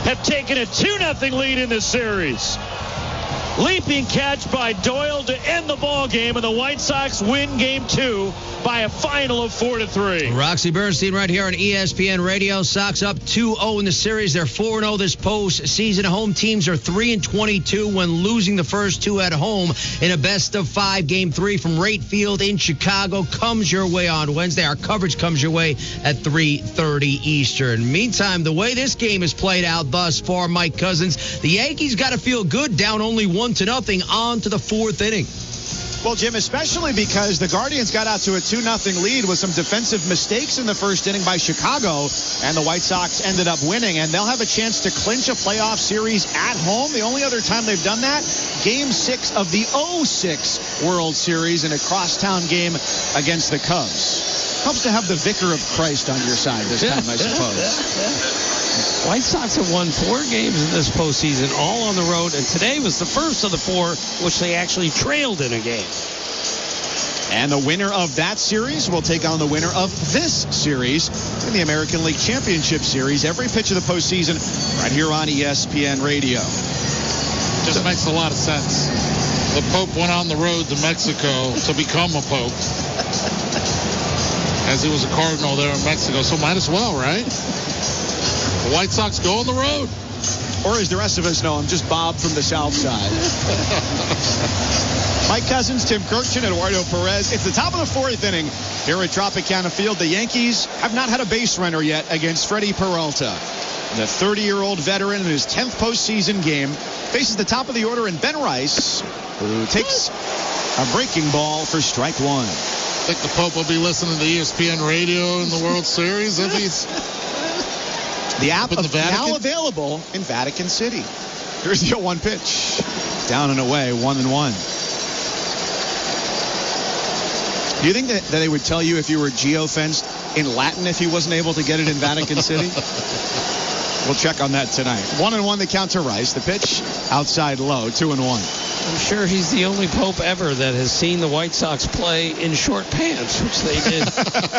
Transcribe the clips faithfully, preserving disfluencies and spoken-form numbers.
have taken a two nothing lead in this series. Leaping catch by Doyle to end the ball game, and the White Sox win game two by a final of four to three. Roxy Bernstein right here on E S P N Radio. Sox up two oh in the series. They're four and oh this postseason. Home teams are three and twenty-two when losing the first two at home in a best of five. Game three from Rate Field in Chicago comes your way on Wednesday. Our coverage comes your way at three thirty Eastern. Meantime, the way this game has played out thus far, Mike Cousins, the Yankees got to feel good, down only one to nothing on to the fourth inning. Well, Jim, especially because the Guardians got out to a two nothing lead with some defensive mistakes in the first inning by Chicago, and the White Sox ended up winning, and they'll have a chance to clinch a playoff series at home. The only other time they've done that, Game six of the oh six World Series in a crosstown game against the Cubs. Helps to have the Vicar of Christ on your side this time, I suppose. White Sox have won four games in this postseason, all on the road, and today was the first of the four which they actually trailed in a game. And the winner of that series will take on the winner of this series in the American League Championship Series. Every pitch of the postseason right here on E S P N Radio. Just makes a lot of sense. The Pope went on the road to Mexico to become a Pope, as he was a cardinal there in Mexico, so might as well, right? The White Sox go on the road. Or as the rest of us know, I'm just Bob from the South Side. Mike Cousins, Tim Kirkchin, Eduardo Perez. It's the top of the fourth inning here at Tropicana Field. The Yankees have not had a base runner yet against Freddie Peralta. The thirty-year-old veteran in his tenth postseason game faces the top of the order in Ben Rice, who takes a breaking ball for strike one. I think the Pope will be listening to E S P N Radio in the World Series if he's... The app is now available in Vatican City. Here's the oh one pitch. Down and away, one and one. Do you think that, that they would tell you if you were geofenced in Latin if he wasn't able to get it in Vatican City? We'll check on that tonight. One and one the count to Rice. The pitch outside low, two and one. I'm sure he's the only Pope ever that has seen the White Sox play in short pants, which they did.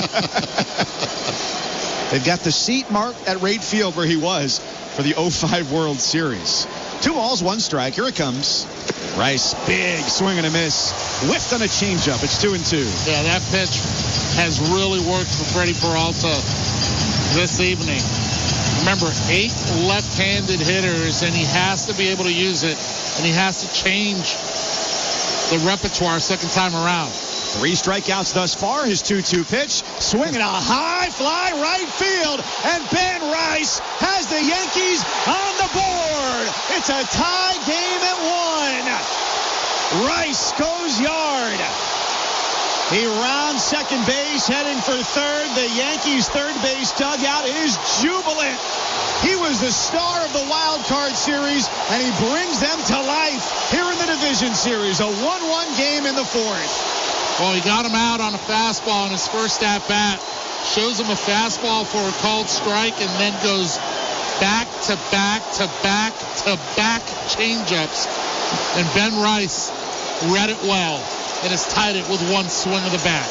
They've got the seat marked at Rate Field where he was for the oh five World Series. Two balls, one strike. Here it comes. Rice, big swing and a miss. Whiffed on a changeup. It's two and two. Yeah, that pitch has really worked for Freddie Peralta this evening. Remember, eight left-handed hitters, and he has to be able to use it, and he has to change the repertoire second time around. Three strikeouts thus far. His two two pitch. Swinging a high fly right field. And Ben Rice has the Yankees on the board. It's a tie game at one. Rice goes yard. He rounds second base, heading for third. The Yankees' third base dugout is jubilant. He was the star of the wild card series, and he brings them to life here in the division series. A one one game in the fourth. Well, he got him out on a fastball in his first at-bat. Shows him a fastball for a called strike and then goes back to back to back to back changeups. And Ben Rice read it well and has tied it with one swing of the bat.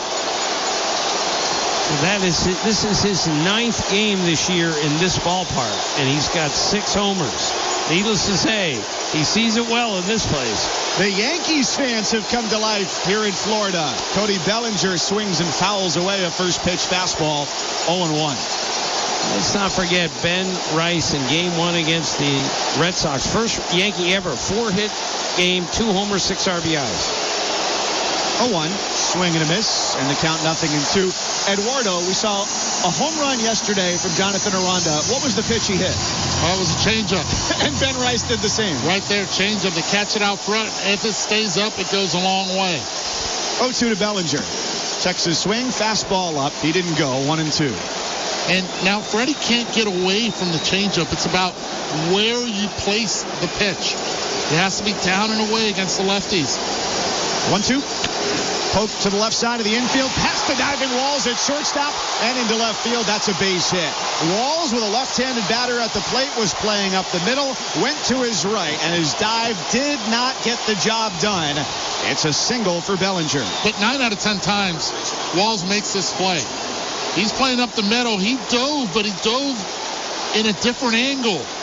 That is, this is his ninth game this year in this ballpark, and he's got six homers. Needless to say, he sees it well in this place. The Yankees fans have come to life here in Florida. Cody Bellinger swings and fouls away a first pitch fastball, oh and one. Let's not forget Ben Rice in game one against the Red Sox. First Yankee ever, four-hit game, two homers, six R B Is. oh one, swing and a miss, and the count nothing and two. Eduardo, we saw a home run yesterday from Jonathan Aranda. What was the pitch he hit? Well, it was a changeup. And Ben Rice did the same. Right there, changeup to catch it out front. If it stays up, it goes a long way. oh two to Bellinger. Checks his swing, fastball up. He didn't go, one and two. And now Freddie can't get away from the changeup. It's about where you place the pitch. It has to be down and away against the lefties. one two. Poke to the left side of the infield, past the diving Walls at shortstop, and into left field. That's a base hit. Walls, with a left-handed batter at the plate, was playing up the middle, went to his right, and his dive did not get the job done. It's a single for Bellinger. But nine out of ten times, Walls makes this play. He's playing up the middle. He dove, but he dove in a different angle.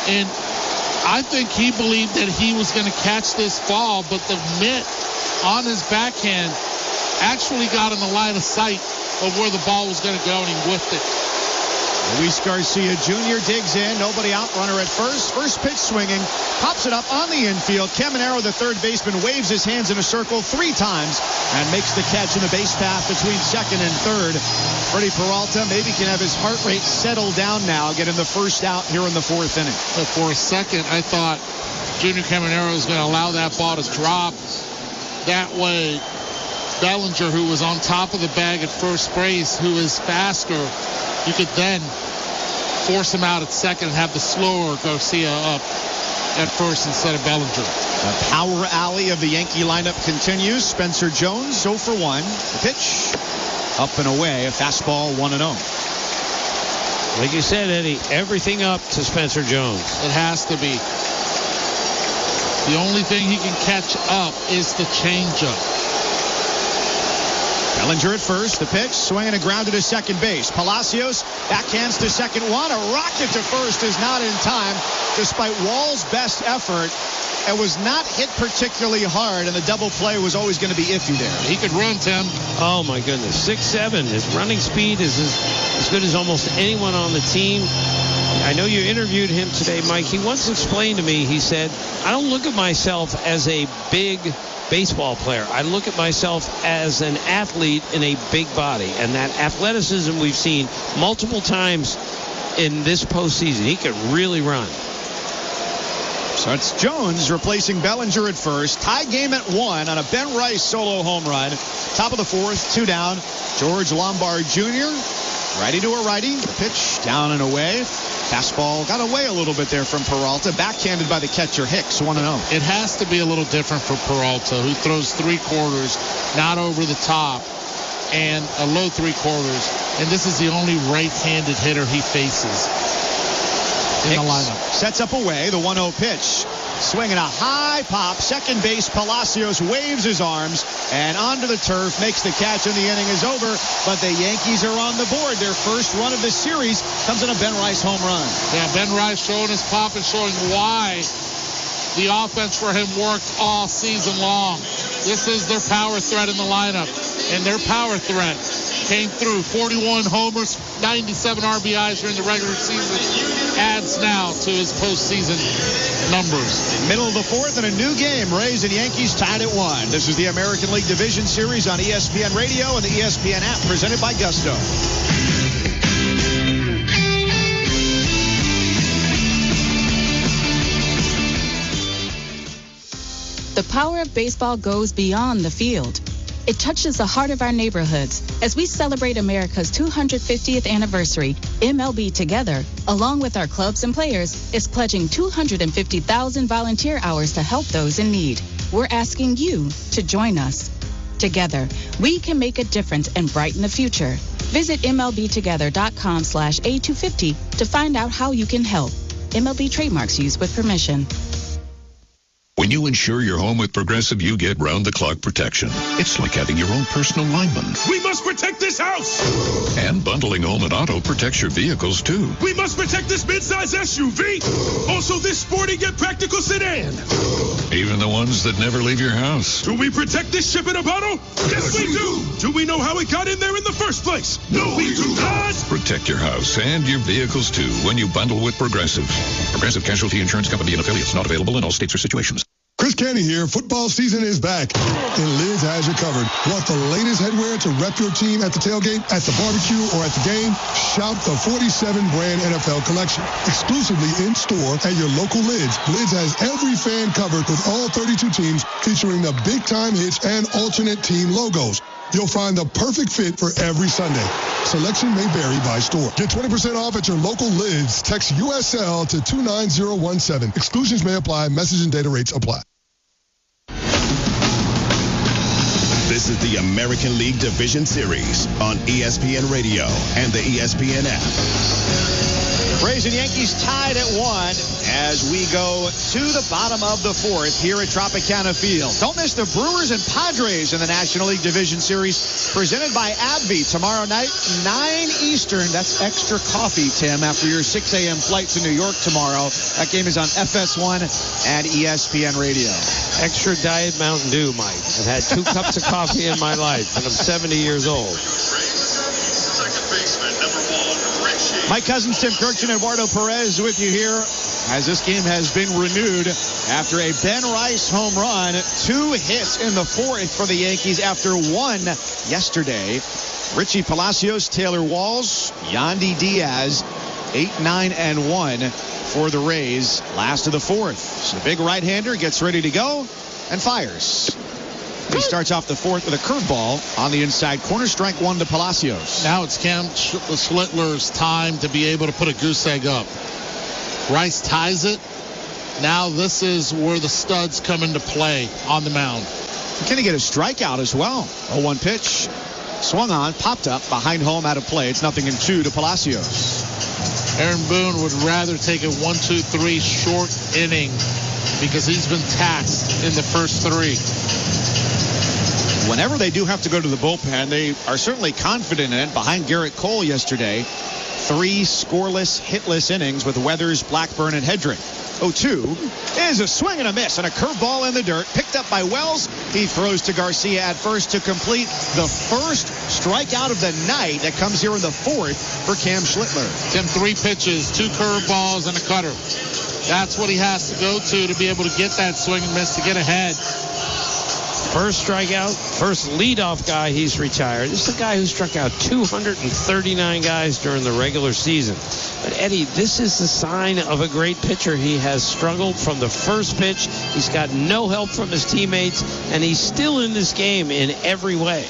And I think he believed that he was going to catch this ball, but the mitt on his backhand actually got in the line of sight of where the ball was going to go, and he whiffed it. Luis Garcia Junior digs in. Nobody out. Runner at first. First pitch swinging. Pops it up on the infield. Caminero, the third baseman, waves his hands in a circle three times and makes the catch in the base path between second and third. Freddie Peralta maybe can have his heart rate settle down now, getting the first out here in the fourth inning. But for a second, I thought Junior Caminero was going to allow that ball to drop. That way, Bellinger, who was on top of the bag at first base, who is faster, you could then force him out at second and have the slower Garcia up at first instead of Bellinger. The power alley of the Yankee lineup continues. Spencer Jones, zero for one. The pitch, up and away. A fastball, one and oh. Like you said, Eddie, everything up to Spencer Jones. It has to be. The only thing he can catch up is the changeup. Bellinger at first. The pitch, swinging a ground to second base. Palacios backhands to second one. A rocket to first is not in time, despite Wall's best effort. It was not hit particularly hard, and the double play was always going to be iffy there. He could run, Tim. Oh, my goodness. six seven. His running speed is as, as good as almost anyone on the team. I know you interviewed him today, Mike. He once explained to me, he said, I don't look at myself as a big baseball player. I look at myself as an athlete in a big body, and that athleticism we've seen multiple times in this postseason. He can really run. So it's Jones replacing Bellinger at first. Tie game at one on a Ben Rice solo home run. Top of the fourth, two down. George Lombard Junior righty to a righty. The pitch down and away. Fastball got away a little bit there from Peralta. Backhanded by the catcher Hicks, one and oh. It has to be a little different for Peralta, who throws three quarters, not over the top, and a low three quarters. And this is the only right-handed hitter he faces in Hicks the lineup. Sets up away, the one oh pitch. Swinging a high pop. Second base, Palacios waves his arms and onto the turf, makes the catch, and the inning is over. But the Yankees are on the board. Their first run of the series comes in a Ben Rice home run. Yeah, Ben Rice showing his pop and showing why the offense for him worked all season long. This is their power threat in the lineup, and their power threat came through. forty-one homers, ninety-seven R B Is during the regular season. Adds now to his postseason numbers. Middle of the fourth and a new game. Rays and Yankees tied at one. This is the American League Division Series on E S P N Radio and the E S P N app, presented by Gusto. The power of baseball goes beyond the field. It touches the heart of our neighborhoods. As we celebrate America's two hundred fiftieth anniversary, M L B Together, along with our clubs and players, is pledging two hundred fifty thousand volunteer hours to help those in need. We're asking you to join us. Together, we can make a difference and brighten the future. Visit M L B together dot com slash A two fifty to find out how you can help. M L B trademarks used with permission. When you insure your home with Progressive, you get round-the-clock protection. It's like having your own personal lineman. We must protect this house! And bundling home and auto protects your vehicles, too. We must protect this midsize S U V! Also this sporty yet practical sedan! Even the ones that never leave your house. Do we protect this ship in a bottle? Yes, we do! Do we know how it got in there in the first place? No, we do not! Protect your house and your vehicles, too, when you bundle with Progressive. Progressive Casualty Insurance Company and affiliates, not available in all states or situations. Chris Canty here. Football season is back, and Lids has you covered. Want the latest headwear to rep your team at the tailgate, at the barbecue, or at the game? Shop the forty-seven brand N F L collection, exclusively in store at your local Lids. Lids has every fan covered with all thirty-two teams, featuring the big-time hits and alternate team logos. You'll find the perfect fit for every Sunday. Selection may vary by store. Get twenty percent off at your local Lids. Text U S L to two nine zero one seven. Exclusions may apply. Message and data rates apply. This is the American League Division Series on E S P N Radio and the E S P N app. Rays and Yankees tied at one as we go to the bottom of the fourth here at Tropicana Field. Don't miss the Brewers and Padres in the National League Division Series presented by AbbVie tomorrow night, nine Eastern. That's extra coffee, Tim, after your six a.m. flight to New York tomorrow. That game is on F S one and E S P N Radio. Extra Diet Mountain Dew, Mike. I've had two cups of coffee in my life, and I'm seventy years old. Mike Cousins, Tim Kirkchin, Eduardo Perez with you here as this game has been renewed after a Ben Rice home run. Two hits in the fourth for the Yankees after one yesterday. Richie Palacios, Taylor Walls, Yandy Diaz, eight, nine, and one for the Rays. Last of the fourth. So the big right-hander gets ready to go and fires. He starts off the fourth with a curveball on the inside corner. Strike one to Palacios. Now it's Cam Schlittler's time to be able to put a goose egg up. Rice ties it. Now this is where the studs come into play on the mound. Can he get a strikeout as well? oh one pitch. Swung on, popped up, behind home, out of play. It's nothing in two to Palacios. Aaron Boone would rather take a one two three short inning because he's been taxed in the first three. Whenever they do have to go to the bullpen, they are certainly confident in it. Behind Garrett Cole yesterday, three scoreless, hitless innings with Weathers, Blackburn, and Hedrick. oh two is a swing and a miss and a curveball in the dirt. Picked up by Wells. He throws to Garcia at first to complete the first strikeout of the night that comes here in the fourth for Cam Schlittler. Tim, three pitches, two curveballs, and a cutter. That's what he has to go to to be able to get that swing and miss to get ahead. First strikeout, first leadoff guy he's retired. This is the guy who struck out two hundred thirty-nine guys during the regular season. But, Eddie, this is the sign of a great pitcher. He has struggled from the first pitch. He's got no help from his teammates, and he's still in this game in every way.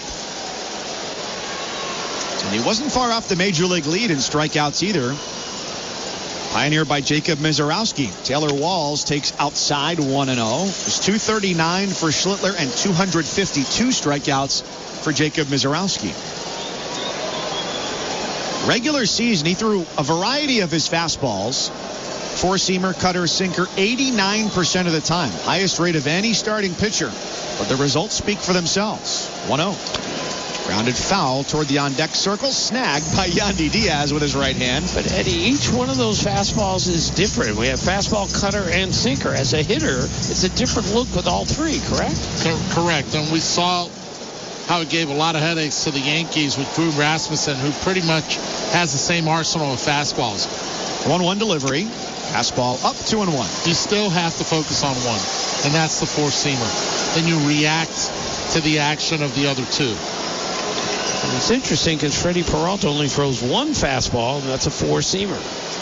And he wasn't far off the major league lead in strikeouts either. Pioneered by Jacob Mizorowski. Taylor Walls takes outside one and oh. It's two thirty-nine for Schlittler and two hundred fifty-two strikeouts for Jacob Mizorowski. Regular season, he threw a variety of his fastballs. Four-seamer, cutter, sinker, eighty-nine percent of the time. Highest rate of any starting pitcher. But the results speak for themselves. one oh. Grounded foul toward the on-deck circle. Snagged by Yandy Diaz with his right hand. But, Eddie, each one of those fastballs is different. We have fastball, cutter, and sinker. As a hitter, it's a different look with all three, correct? Co- correct. And we saw how it gave a lot of headaches to the Yankees with Drew Rasmussen, who pretty much has the same arsenal of fastballs. one one delivery. Fastball up two and one. You still have to focus on one, and that's the four-seamer. Then you react to the action of the other two. And it's interesting because Freddie Peralta only throws one fastball, and that's a four-seamer.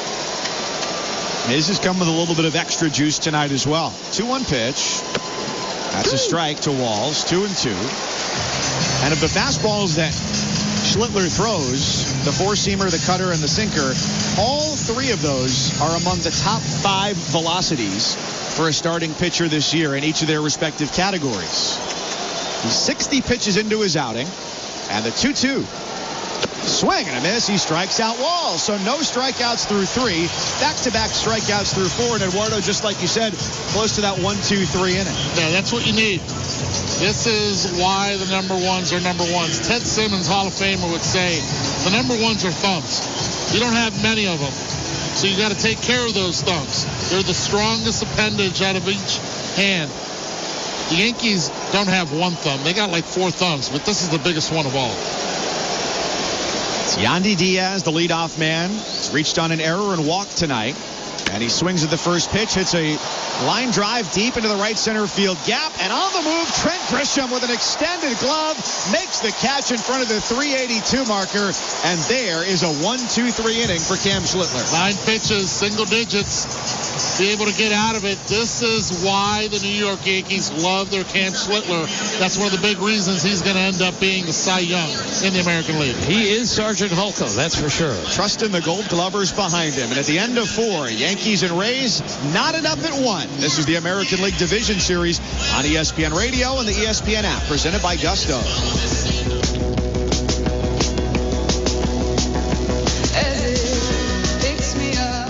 Miz has come with a little bit of extra juice tonight as well. two one pitch. That's a strike to Walls. Two and two. And of the fastballs that Schlittler throws, the four-seamer, the cutter, and the sinker, all three of those are among the top five velocities for a starting pitcher this year in each of their respective categories. He's sixty pitches into his outing. And the two two. Swing and a miss. He strikes out Walls. So no strikeouts through three. Back-to-back strikeouts through four. And Eduardo, just like you said, close to that one two three inning. Yeah, that's what you need. This is why the number ones are number ones. Ted Simmons, Hall of Famer, would say the number ones are thumbs. You don't have many of them. So you got to take care of those thumbs. They're the strongest appendage out of each hand. The Yankees don't have one thumb. They got like four thumbs, but this is the biggest one of all. It's Yandy Diaz, the leadoff man. He's reached on an error and walked tonight. And he swings at the first pitch, hits a line drive deep into the right center field gap. And on the move, Trent Grisham with an extended glove makes the catch in front of the three eighty-two marker. And there is a one two three inning for Cam Schlittler. Nine pitches, single digits. Be able to get out of it. This is why the New York Yankees love their Cam Schlittler. That's one of the big reasons he's going to end up being the Cy Young in the American League. He is Sergeant Hulko, that's for sure. Trust in the Gold Glovers behind him. And at the end of four, Yankees and Rays knotted up at one. This is the American League Division Series on E S P N Radio and the E S P N app, presented by Gusto. As it picks me up.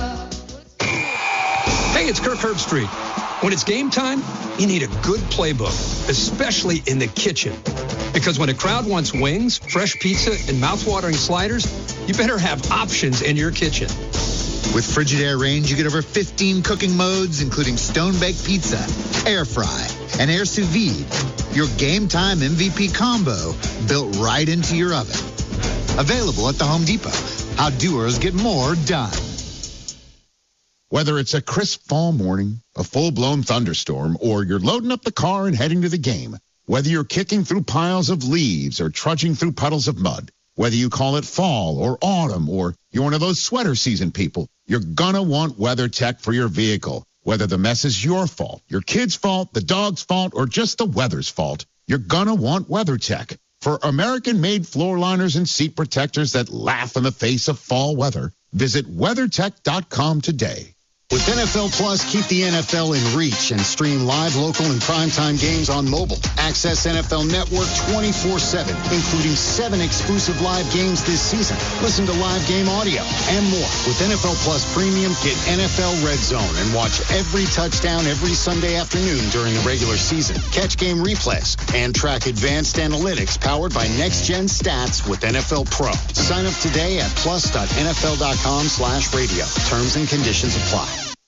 Hey, it's Kirk Herbstreit. When it's game time, you need a good playbook, especially in the kitchen. Because when a crowd wants wings, fresh pizza, and mouthwatering sliders, you better have options in your kitchen. With Frigidaire range, you get over fifteen cooking modes, including stone-baked pizza, air fry, and air sous vide. Your game time M V P combo built right into your oven. Available at the Home Depot. How doers get more done. Whether it's a crisp fall morning, a full-blown thunderstorm, or you're loading up the car and heading to the game, whether you're kicking through piles of leaves or trudging through puddles of mud, whether you call it fall or autumn, or you're one of those sweater season people, you're gonna want WeatherTech for your vehicle. Whether the mess is your fault, your kid's fault, the dog's fault, or just the weather's fault, you're gonna want WeatherTech. For American-made floor liners and seat protectors that laugh in the face of fall weather, visit WeatherTech dot com today. With N F L Plus, keep the N F L in reach and stream live, local, and primetime games on mobile. Access N F L Network twenty-four seven, including seven exclusive live games this season. Listen to live game audio and more. With N F L Plus Premium, get N F L Red Zone and watch every touchdown every Sunday afternoon during the regular season. Catch game replays and track advanced analytics powered by next-gen stats with N F L Pro. Sign up today at plus dot N F L dot com slash radio. Terms and conditions apply.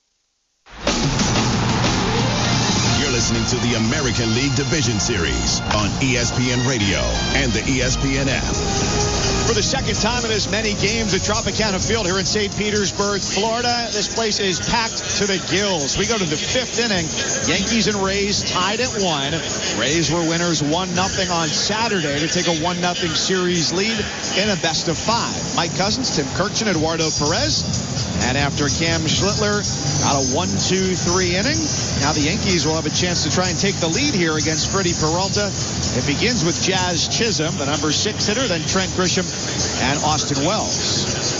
Listening to the American League Division Series on E S P N Radio and the E S P N app. For the second time in as many games at Tropicana Field here in Saint Petersburg, Florida, this place is packed to the gills. We go to the fifth inning. Yankees and Rays tied at one. Rays were winners one nothing on Saturday to take a one nothing series lead in a best of five. Mike Cousins, Tim Kirchin, Eduardo Perez. And after Cam Schlittler got a one two three inning, now the Yankees will have a chance to try and take the lead here against Freddie Peralta. It begins with Jazz Chisholm, the number six hitter, then Trent Grisham and Austin Wells.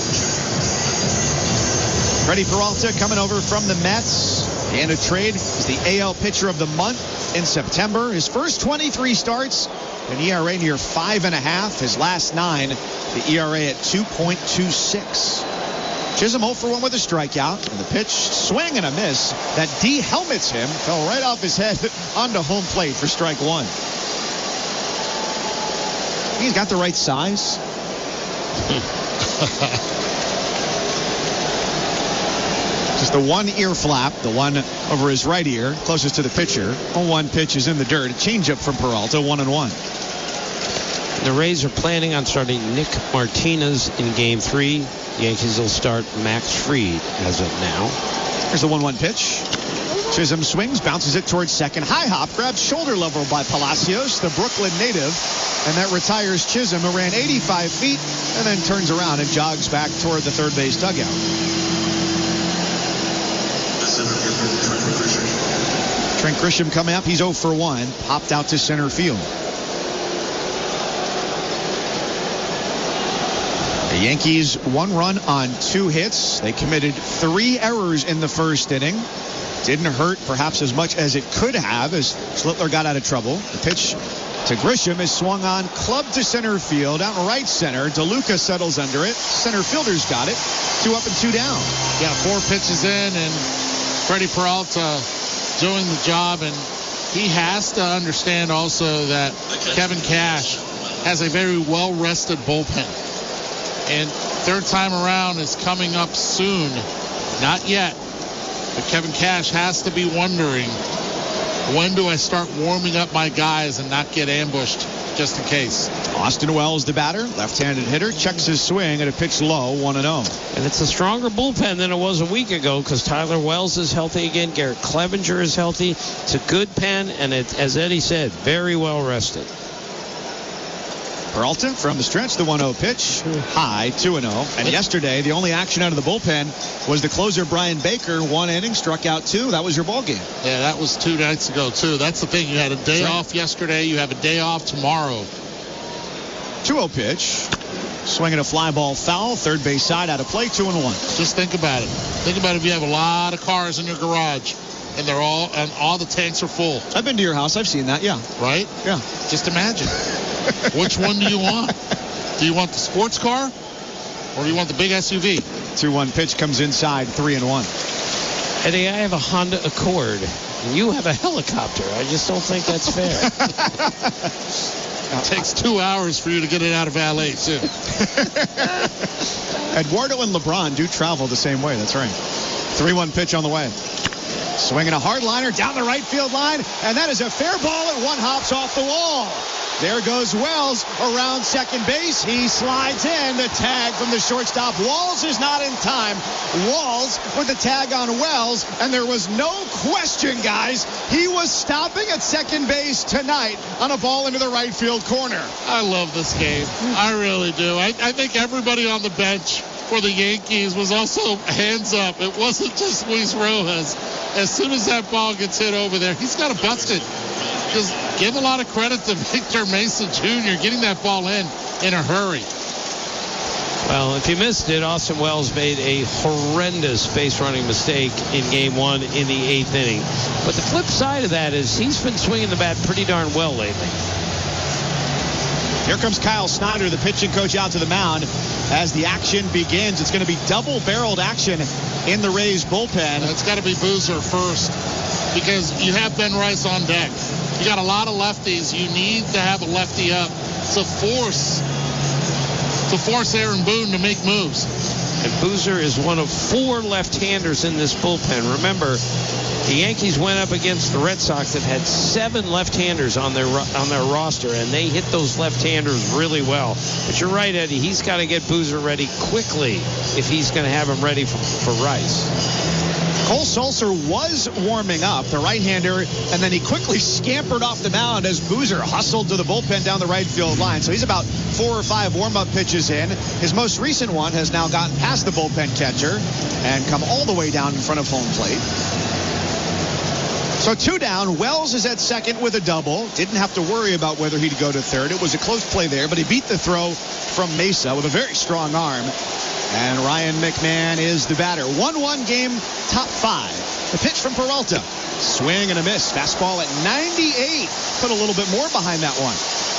Freddie Peralta coming over from the Mets. And a trade is the A L pitcher of the month in September. His first twenty-three starts, an E R A near five and a half. His last nine, the E R A at two point two six. Chisholm oh for one with a strikeout. And the pitch, swing and a miss. That de-helmets him. Fell right off his head onto home plate for strike one. He's got the right size. Just the one ear flap, the one over his right ear, closest to the pitcher. One pitch is in the dirt. A changeup from Peralta, one and one. The Rays are planning on starting Nick Martinez in game three. The Yankees will start Max Fried as of now. Here's the one one pitch. Chisholm swings, bounces it towards second. High hop, grabs shoulder level by Palacios, the Brooklyn native. And that retires Chisholm, who ran eighty-five feet, and then turns around and jogs back toward the third base dugout. Trent Grisham coming up. He's oh for one. Popped out to center field. The Yankees one run on two hits. They committed three errors in the first inning. Didn't hurt perhaps as much as it could have as Schlittler got out of trouble. The pitch to Grisham is swung on, club to center field, out in right center. DeLuca settles under it. Center fielder's got it. Two up and two down. Yeah, four pitches in, and Freddie Peralta doing the job, and he has to understand also that Kevin Cash has a very well-rested bullpen. And third time around is coming up soon. Not yet. But Kevin Cash has to be wondering, when do I start warming up my guys and not get ambushed just in case? Austin Wells, the batter, left-handed hitter, checks his swing at a pitch low, one and oh. And it's a stronger bullpen than it was a week ago because Tyler Wells is healthy again. Garrett Clevenger is healthy. It's a good pen, and it, as Eddie said, very well rested. Peralta from the stretch, the one oh pitch, high, two and oh. And yesterday, the only action out of the bullpen was the closer, Brian Baker, one inning, struck out two. That was your ball game. Yeah, that was two nights ago, too. That's the thing. You had a day right. off yesterday. You have a day off tomorrow. two oh pitch. Swinging a fly ball foul, third base side out of play, two and one. Just think about it. Think about if you have a lot of cars in your garage. And they're all, and all the tanks are full. I've been to your house. I've seen that, yeah. Right? Yeah. Just imagine. Which one do you want? Do you want the sports car? Or do you want the big S U V? two one pitch comes inside, three and one. Eddie, I have a Honda Accord. And you have a helicopter. I just don't think that's fair. It takes two hours for you to get it out of valet, too. Eduardo and LeBron do travel the same way. That's right. three one pitch on the way. Swinging a hard liner down the right field line, and that is a fair ball, and one hops off the wall. There goes Wells around second base. He slides in. The tag from the shortstop. Walls is not in time. Walls with the tag on Wells, and there was no question, guys. He was stopping at second base tonight on a ball into the right field corner. I love this game. I really do. I, I think everybody on the bench for the Yankees was also hands up. It wasn't just Luis Rojas. As soon as that ball gets hit over there, he's got to bust it. Just give a lot of credit to Victor Mesa Junior getting that ball in in a hurry. Well, if you missed it, Austin Wells made a horrendous base running mistake in game one in the eighth inning. But the flip side of that is he's been swinging the bat pretty darn well lately. Here comes Kyle Snyder, the pitching coach, out to the mound as the action begins. It's going to be double-barreled action in the Rays bullpen. It's got to be Boozer first because you have Ben Rice on deck. You got a lot of lefties. You need to have a lefty up to force to force Aaron Boone to make moves. And Boozer is one of four left-handers in this bullpen. Remember, the Yankees went up against the Red Sox that had seven left-handers on their on their roster, and they hit those left-handers really well. But you're right, Eddie. He's got to get Boozer ready quickly if he's going to have him ready for, for Rice. Cole Sulser was warming up, the right-hander, and then he quickly scampered off the mound as Boozer hustled to the bullpen down the right field line. So he's about four or five warm-up pitches in. His most recent one has now gotten past the bullpen catcher and come all the way down in front of home plate. So two down. Wells is at second with a double. Didn't have to worry about whether he'd go to third. It was a close play there, but he beat the throw from Mesa with a very strong arm. And Ryan McMahon is the batter. one one game, top five. The pitch from Peralta. Swing and a miss. Fastball at ninety-eight. Put a little bit more behind that one.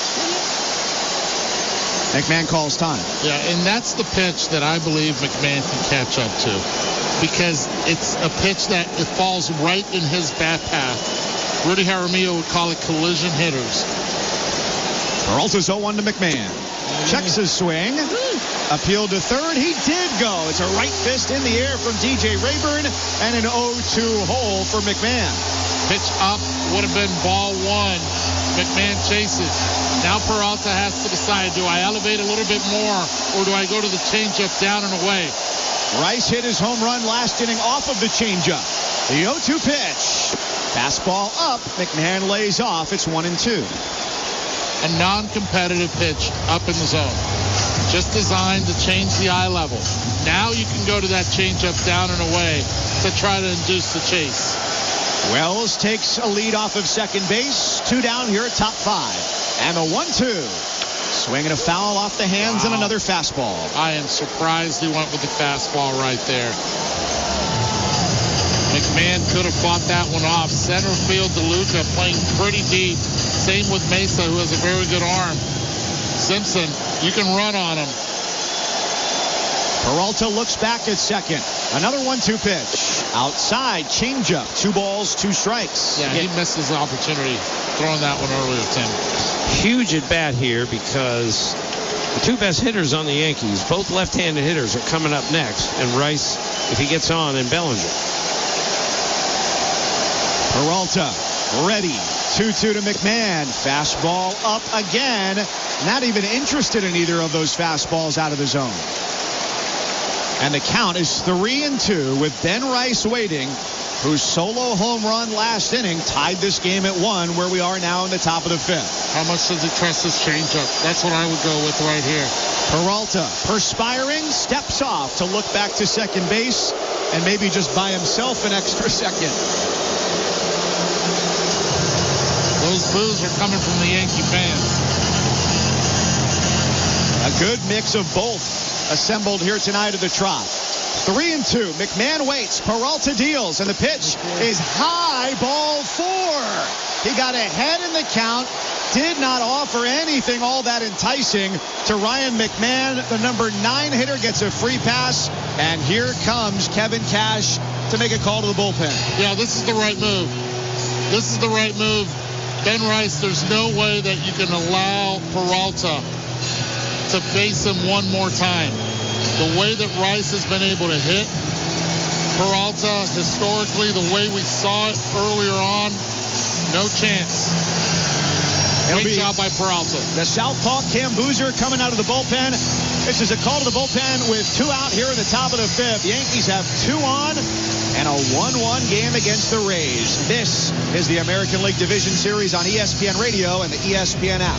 McMahon calls time. Yeah, and that's the pitch that I believe McMahon can catch up to. Because it's a pitch that it falls right in his bat path. Rudy Jaramillo would call it collision hitters. Peralta's oh one to McMahon. Checks his swing. Appeal to third. He did go. It's a right fist in the air from D J Rayburn and an oh two hole for McMahon. Pitch up would have been ball one. McMahon chases. Now Peralta has to decide, do I elevate a little bit more or do I go to the changeup down and away? Rice hit his home run last inning off of the changeup. The oh two pitch. Fastball up. McMahon lays off. It's one and two. A non-competitive pitch up in the zone. Just designed to change the eye level. Now you can go to that changeup down and away to try to induce the chase. Wells takes a lead off of second base. Two down here at top five. And a one two. Swinging a foul off the hands wow. and another fastball. I am surprised he went with the fastball right there. McMahon could have fought that one off. Center field, DeLuca playing pretty deep. Same with Mesa, who has a very good arm. Simpson, you can run on him. Peralta looks back at second. Another one two pitch. Outside, changeup. Two balls, two strikes. Yeah, he missed his opportunity throwing that one earlier, Tim. Huge at bat here because the two best hitters on the Yankees, both left-handed hitters, are coming up next. And Rice, if he gets on, and Bellinger. Peralta ready. two two to McMahon. Fastball up again. Not even interested in either of those fastballs out of the zone. And the count is three and two with Ben Rice waiting, whose solo home run last inning tied this game at one, where we are now in the top of the fifth. How much does he trust his changeup? That's what I would go with right here. Peralta, perspiring, steps off to look back to second base and maybe just buy himself an extra second. Those boos are coming from the Yankee fans. A good mix of both assembled here tonight at the Trop. Three and two. McMahon waits. Peralta deals, and the pitch is high, ball four. He got ahead in the count. Did not offer anything all that enticing to Ryan McMahon. The number nine hitter gets a free pass, and here comes Kevin Cash to make a call to the bullpen. Yeah, this is the right move. This is the right move. Ben Rice, there's no way that you can allow Peralta to face him one more time. The way that Rice has been able to hit Peralta historically, the way we saw it earlier on, no chance. Great job by Peralta. The southpaw Cam Boozer coming out of the bullpen. This is a call to the bullpen with two out here in the top of the fifth. Yankees have two on and a one one game against the Rays. This is the American League Division Series on E S P N Radio and the E S P N app.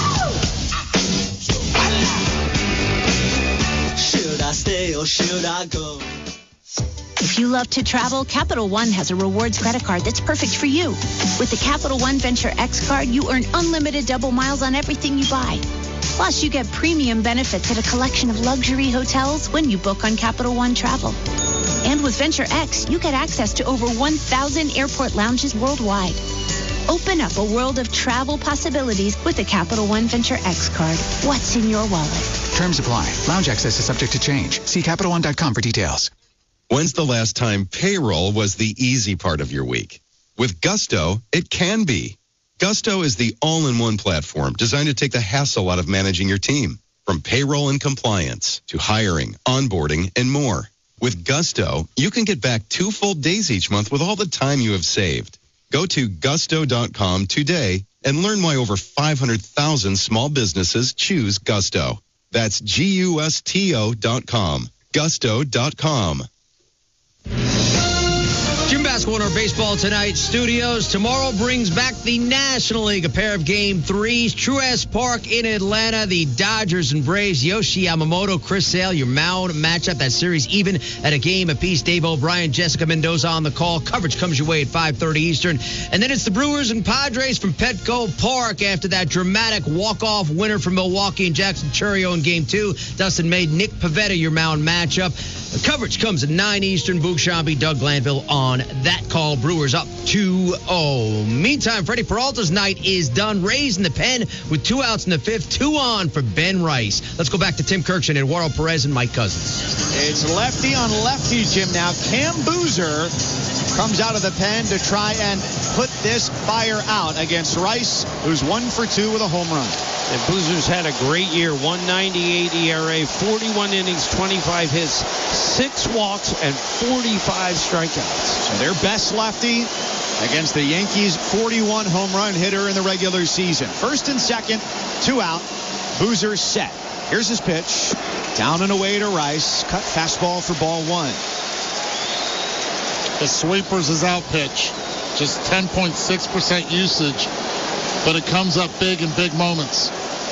Should I stay or should I go? If you love to travel, Capital One has a rewards credit card that's perfect for you. With the Capital One Venture X card, you earn unlimited double miles on everything you buy. Plus, you get premium benefits at a collection of luxury hotels when you book on Capital One Travel. And with Venture X, you get access to over one thousand airport lounges worldwide. Open up a world of travel possibilities with the Capital One Venture X card. What's in your wallet? Terms apply. Lounge access is subject to change. See Capital One dot com for details. When's the last time payroll was the easy part of your week? With Gusto, it can be. Gusto is the all-in-one platform designed to take the hassle out of managing your team. From payroll and compliance to hiring, onboarding, and more. With Gusto, you can get back two full days each month with all the time you have saved. Go to gusto dot com today and learn why over five hundred thousand small businesses choose Gusto. That's G U S T O dot com. gusto dot com. Jim basketball in our baseball tonight studios. Tomorrow brings back the National League, a pair of game threes. Truist Park in Atlanta, the Dodgers and Braves. Yoshi Yamamoto, Chris Sale, your mound matchup. That series even at a game apiece. Dave O'Brien, Jessica Mendoza on the call. Coverage comes your way at five thirty Eastern. And then it's the Brewers and Padres from Petco Park after that dramatic walk-off winner from Milwaukee and Jackson Chourio in game two. Dustin made Nick Pivetta your mound matchup. The coverage comes at nine Eastern. Boog Shambi, Doug Glanville on that call. Brewers up two oh. Meantime, Freddie Peralta's night is done. Rays in the pen with two outs in the fifth. Two on for Ben Rice. Let's go back to Tim Kirkshin, Eduardo Perez, and Mike Cousins. It's lefty on lefty, Jim. Now, Cam Boozer comes out of the pen to try and put this fire out against Rice, who's one for two with a home run. And Boozer's had a great year, one ninety-eight E R A, forty-one innings, twenty-five hits, six walks, and forty-five strikeouts. So their best lefty against the Yankees' forty-one home run hitter in the regular season. First and second, two out. Boozer set. Here's his pitch. Down and away to Rice. Cut fastball for ball one. The sweepers is out pitch. Just ten point six percent usage, but it comes up big in big moments.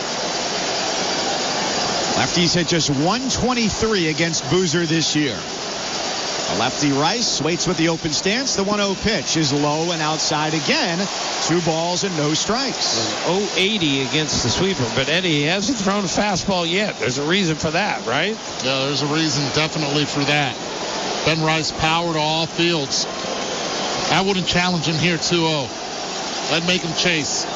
Lefties hit just one twenty-three against Boozer this year. The lefty Rice waits with the open stance. The one oh pitch is low and outside again. Two balls and no strikes. oh eighty against the sweeper, but Eddie, he hasn't thrown a fastball yet. There's a reason for that, right? Yeah, there's a reason definitely for that. Ben Rice power to all fields. I wouldn't challenge him here two oh. I'd make him chase.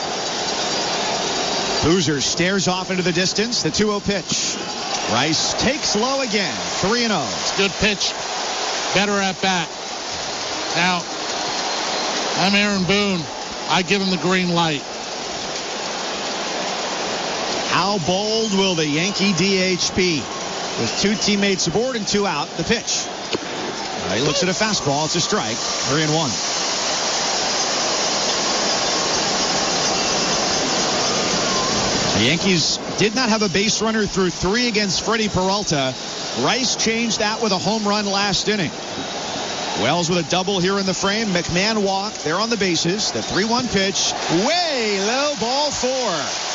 Boozer stares off into the distance. The two oh pitch. Rice takes low again. three and oh. It's a good pitch. Better at bat. Now, I'm Aaron Boone. I give him the green light. How bold will the Yankee D H be? With two teammates aboard and two out, the pitch. Uh, he looks at a fastball. It's a strike. Three and one. The Yankees did not have a base runner through three against Freddie Peralta. Rice changed that with a home run last inning. Wells with a double here in the frame. McMahon walked. They're on the bases. The three one pitch. Way low, ball four.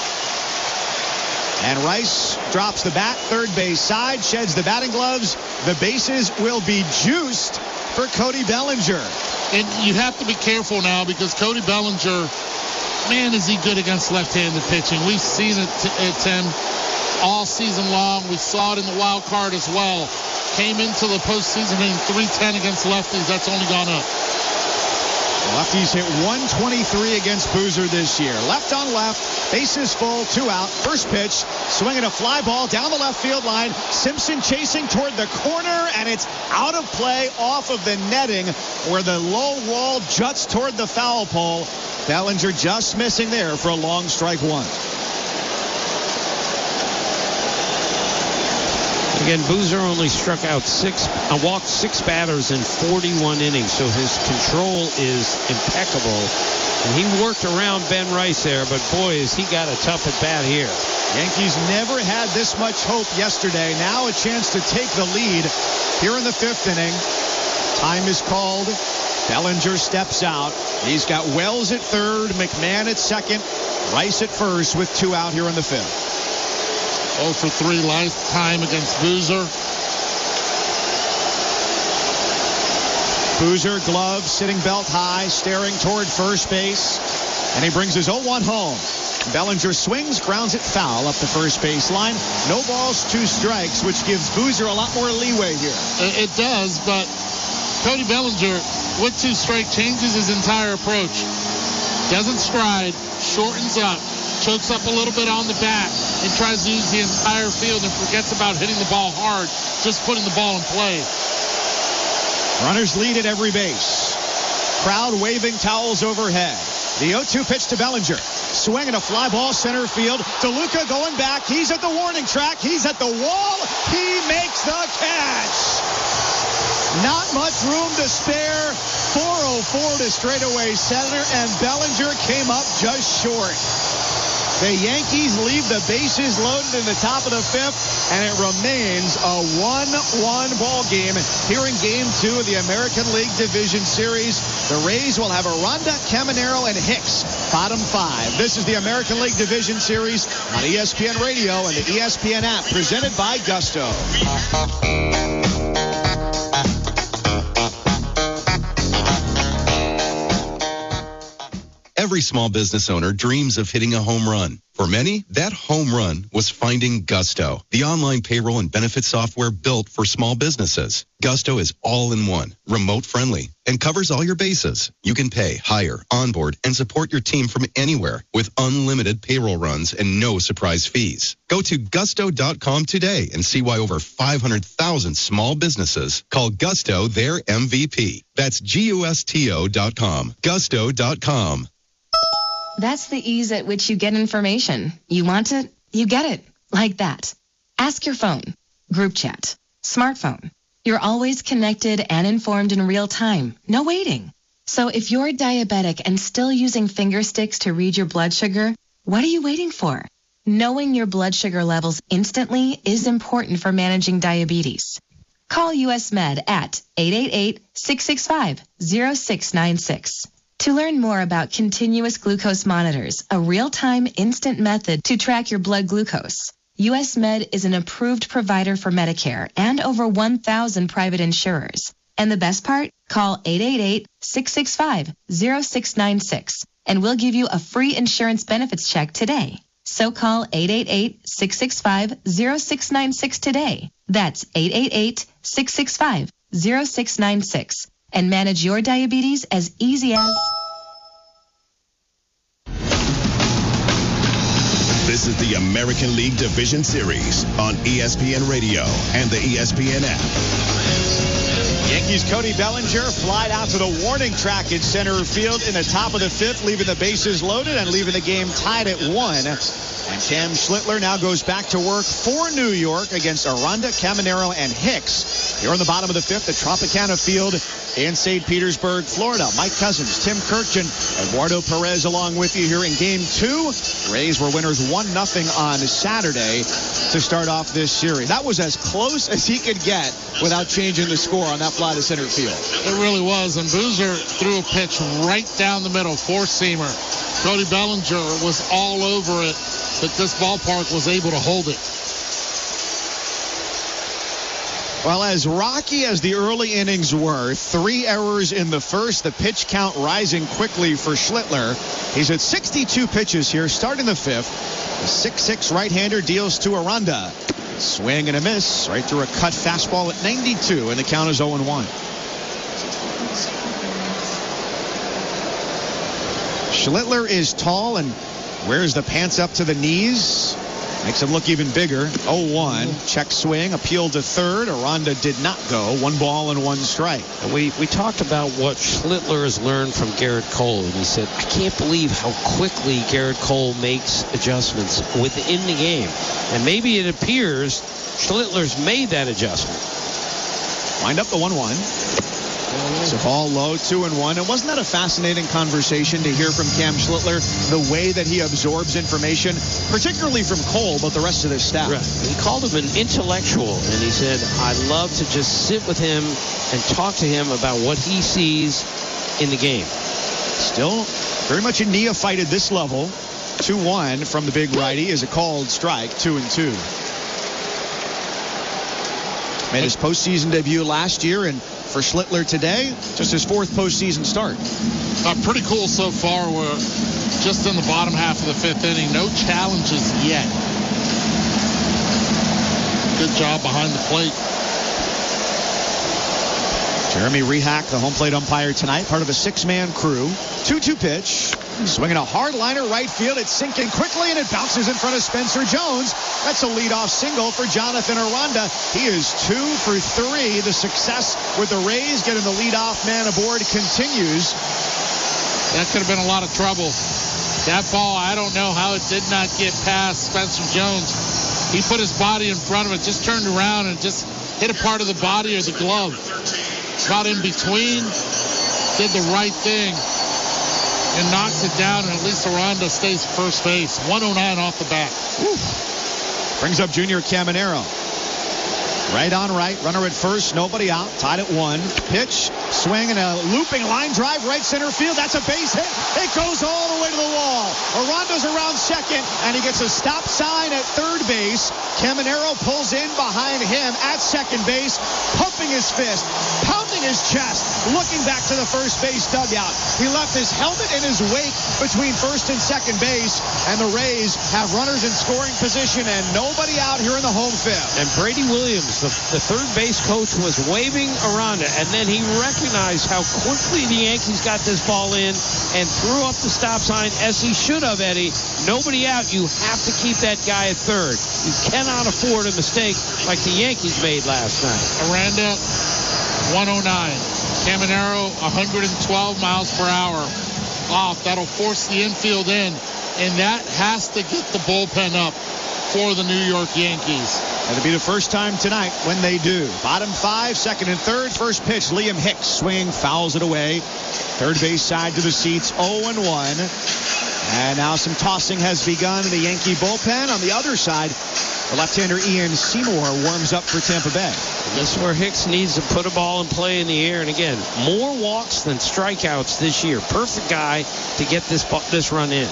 And Rice drops the bat, third base side, sheds the batting gloves. The bases will be juiced for Cody Bellinger. And you have to be careful now because Cody Bellinger, man, is he good against left-handed pitching. We've seen it, it Tim, all season long. We saw it in the wild card as well. Came into the postseason hitting three ten against lefties. That's only gone up. Lefties hit one twenty-three against Boozer this year. Left on left, bases full, two out. First pitch, swinging a fly ball down the left field line. Simpson chasing toward the corner, and it's out of play off of the netting where the low wall juts toward the foul pole. Bellinger just missing there for a long strike one. Again, Boozer only struck out six, uh, walked six batters in forty-one innings, so his control is impeccable. And he worked around Ben Rice there, but boy, has he got a tough at bat here. Yankees never had this much hope yesterday. Now a chance to take the lead here in the fifth inning. Time is called. Bellinger steps out. He's got Wells at third, McMahon at second, Rice at first with two out here in the fifth. oh for three lifetime against Boozer. Boozer, glove, sitting belt high, staring toward first base, and he brings his oh one home. Bellinger swings, grounds it foul up the first base line. No balls, two strikes, which gives Boozer a lot more leeway here. It does, but Cody Bellinger, with two strike, changes his entire approach. Doesn't stride, shortens up, chokes up a little bit on the bat, and tries to use the entire field and forgets about hitting the ball hard, just putting the ball in play. Runners lead at every base. Crowd waving towels overhead. The oh two pitch to Bellinger. Swinging a fly ball center field. DeLuca going back. He's at the warning track. He's at the wall. He makes the catch. Not much room to spare. four oh four to straightaway center, and Bellinger came up just short. The Yankees leave the bases loaded in the top of the fifth, and it remains a one one ball game here in Game two of the American League Division Series. The Rays will have Aranda, Caminero, and Hicks, bottom five. This is the American League Division Series on E S P N Radio and the E S P N app, presented by Gusto. Every small business owner dreams of hitting a home run. For many, that home run was finding Gusto, the online payroll and benefit software built for small businesses. Gusto is all-in-one, remote-friendly, and covers all your bases. You can pay, hire, onboard, and support your team from anywhere with unlimited payroll runs and no surprise fees. Go to gusto dot com today and see why over five hundred thousand small businesses call Gusto their M V P. That's G U S T O dot com. gusto dot com. That's the ease at which you get information. You want it, you get it. Like that. Ask your phone. Group chat. Smartphone. You're always connected and informed in real time. No waiting. So if you're diabetic and still using finger sticks to read your blood sugar, what are you waiting for? Knowing your blood sugar levels instantly is important for managing diabetes. Call U S Med at eight eight eight, six six five, zero six nine six. To learn more about continuous glucose monitors, a real-time instant method to track your blood glucose, U S Med is an approved provider for Medicare and over one thousand private insurers. And the best part? Call eight eight eight, six six five, zero six nine six and we'll give you a free insurance benefits check today. So call eight eight eight, six six five, zero six nine six today. That's eight eight eight, six six five, zero six nine six. And manage your diabetes as easy as... This is the American League Division Series on E S P N Radio and the E S P N app. Yankees' Cody Bellinger flied out to the warning track in center field in the top of the fifth, leaving the bases loaded and leaving the game tied at one. And Cam Schlittler now goes back to work for New York against Aranda, Caminero, and Hicks. Here in the bottom of the fifth at Tropicana Field in Saint Petersburg, Florida. Mike Cousins, Tim Kirkjian, Eduardo Perez along with you here in Game two. Rays were winners one nothing on Saturday to start off this series. That was as close as he could get without changing the score on that fly to center field. It really was, and Boozer threw a pitch right down the middle, four-seamer. Cody Bellinger was all over it, but this ballpark was able to hold it. Well, as rocky as the early innings were, three errors in the first, the pitch count rising quickly for Schlittler. He's at sixty-two pitches here, starting the fifth. The six six right-hander deals to Aranda. Swing and a miss, right through a cut fastball at ninety-two, and the count is oh and one. Schlittler is tall and wears the pants up to the knees. Makes him look even bigger. oh one. Check swing. Appeal to third. Aranda did not go. One ball and one strike. We we talked about what Schlittler has learned from Garrett Cole, and he said, I can't believe how quickly Garrett Cole makes adjustments within the game. And maybe it appears Schlittler's made that adjustment. Wind up the one one. It's a ball low, two and one. And wasn't that a fascinating conversation to hear from Cam Schlittler, the way that he absorbs information, particularly from Cole, but the rest of his staff? Right. He called him an intellectual, and he said, I love to just sit with him and talk to him about what he sees in the game. Still very much a neophyte at this level. two one from the big righty is a called strike, two and two. Made his postseason debut last year, and for Schlittler today, just his fourth postseason start. Uh, pretty cool so far. We're just in the bottom half of the fifth inning. No challenges yet. Good job behind the plate. Jeremy Rehak, the home plate umpire tonight, part of a six-man crew. two two pitch. Swinging a hard liner right field. It's sinking quickly, and it bounces in front of Spencer Jones. That's a leadoff single for Jonathan Aranda. He is two for three. The success with the Rays getting the leadoff man aboard continues. That could have been a lot of trouble. That ball, I don't know how it did not get past Spencer Jones. He put his body in front of it, just turned around and just hit a part of the body or the glove. Got in between, did the right thing, and knocks it down, and at least Aranda stays first base. one oh nine off the bat. Woo. Brings up Junior Caminero. Right on right, runner at first, nobody out, tied at one. Pitch, swing, and a looping line drive right center field. That's a base hit. It goes all the way to the wall. Aranda's around second, and he gets a stop sign at third base. Caminero pulls in behind him at second base, pumping his fist, pounding his chest, looking back to the first base dugout. He left his helmet in his wake between first and second base, and the Rays have runners in scoring position and nobody out here in the home fifth. And Brady Williams, the, the third base coach, was waving Aranda, and then he recognized how quickly the Yankees got this ball in and threw up the stop sign as he should have, Eddie. Nobody out. You have to keep that guy at third. You cannot afford a mistake like the Yankees made last night. Aranda, one oh nine. Caminero, one hundred twelve miles per hour off. That'll force the infield in, and that has to get the bullpen up for the New York Yankees. That'll be the first time tonight when they do. Bottom five, second and third. First pitch, Liam Hicks swing, fouls it away. Third base side to the seats, oh and one. And now some tossing has begun in the Yankee bullpen. On the other side, the left-hander Ian Seymour warms up for Tampa Bay. This is where Hicks needs to put a ball in play in the air. And again, more walks than strikeouts this year. Perfect guy to get this this run in.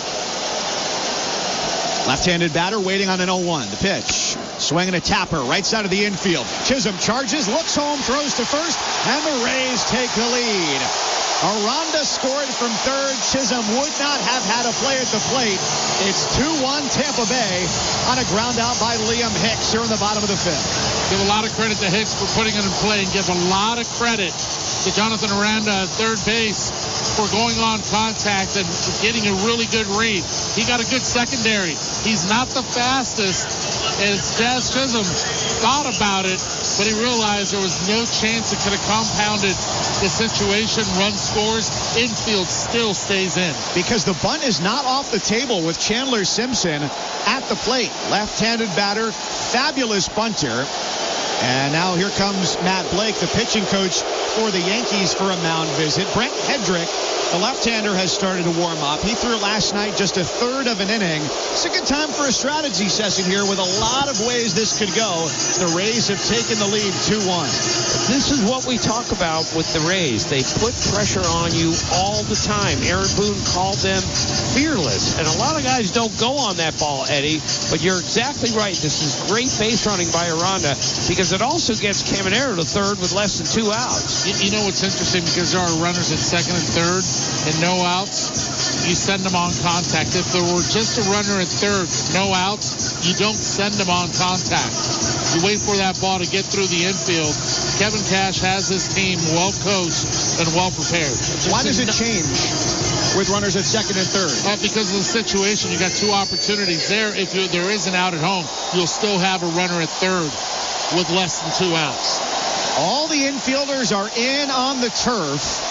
Left-handed batter waiting on an oh one. The pitch. Swinging a tapper right side of the infield. Chisholm charges, looks home, throws to first, and the Rays take the lead. Aranda scored from third. Chisholm would not have had a play at the plate. It's two one Tampa Bay on a ground out by Liam Hicks here in the bottom of the fifth. Give a lot of credit to Hicks for putting it in play, and give a lot of credit to Jonathan Aranda at third base for going on contact and getting a really good read. He got a good secondary. He's not the fastest, as Jazz Chisholm thought about it, but he realized there was no chance it could have compounded the situation. Run scores, infield still stays in. Because the bunt is not off the table with Chandler Simpson at the plate. Left-handed batter, fabulous bunter. And now here comes Matt Blake, the pitching coach for the Yankees, for a mound visit. Brent Hedrick, the left-hander, has started to warm up. He threw last night just a third of an inning. It's a good time for a strategy session here with a lot of ways this could go. The Rays have taken the lead two one. This is what we talk about with the Rays. They put pressure on you all the time. Aaron Boone called them fearless. And a lot of guys don't go on that ball, Eddie. But you're exactly right. This is great base running by Aranda, because it also gets Caminero to third with less than two outs. You, you know what's interesting, because there are runners at second and third and no outs, you send them on contact. If there were just a runner at third, no outs, you don't send them on contact. You wait for that ball to get through the infield, Kevin Cash has his team well coached and well prepared. Why does it change with runners at second and third? Uh, because of the situation. You got two opportunities there. If you, there is an out at home, you'll still have a runner at third with less than two outs. All the infielders are in on the turf.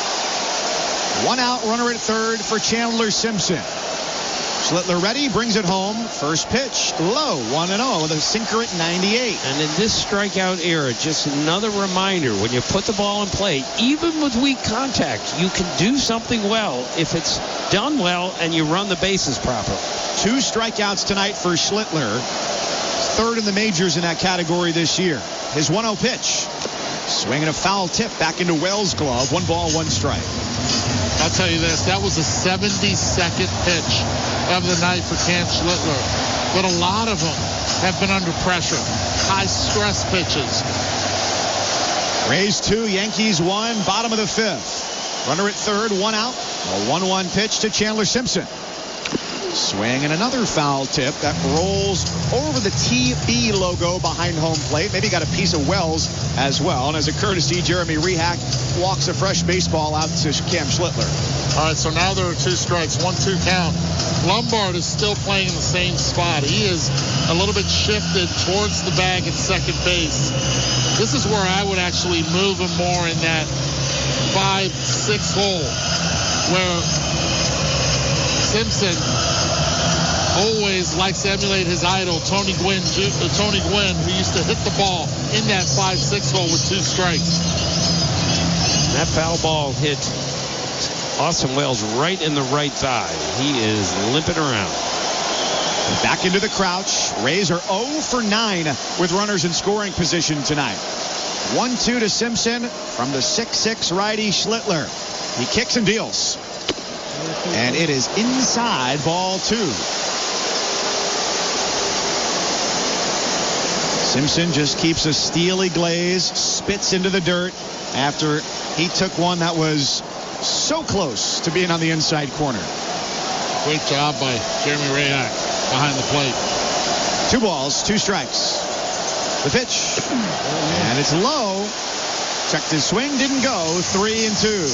One out, runner at third for Chandler Simpson. Schlittler ready, brings it home. First pitch, low, one and oh with a sinker at ninety-eight. And in this strikeout era, just another reminder, when you put the ball in play, even with weak contact, you can do something well if it's done well and you run the bases properly. Two strikeouts tonight for Schlittler. Third in the majors in that category this year. His one oh pitch. Swinging a foul tip back into Wells' glove. One ball, one strike. I'll tell you this, that was a seventy-second pitch of the night for Cam Schlittler. But a lot of them have been under pressure. High-stress pitches. Rays two, Yankees one, bottom of the fifth. Runner at third, one out. A one one pitch to Chandler Simpson. Swing and another foul tip that rolls over the T B logo behind home plate. Maybe got a piece of Wells as well. And as a courtesy, Jeremy Rehack walks a fresh baseball out to Cam Schlittler. All right, so now there are two strikes, one two count. Lombard is still playing in the same spot. He is a little bit shifted towards the bag at second base. This is where I would actually move him more in that five six hole where Simpson always likes to emulate his idol, Tony Gwynn, uh, Tony Gwynn, who used to hit the ball in that five six hole with two strikes. That foul ball hit Austin Wells right in the right thigh. He is limping around. Back into the crouch. Rays are oh for nine with runners in scoring position tonight. one two to Simpson from the six six righty Schlittler. He kicks and deals. And it is inside, ball two. Simpson just keeps a steely glaze, spits into the dirt after he took one that was so close to being on the inside corner. Great job by Jeremy Rehack behind the plate. Two balls, two strikes. The pitch. And it's low. Checked his swing, didn't go. Three and two.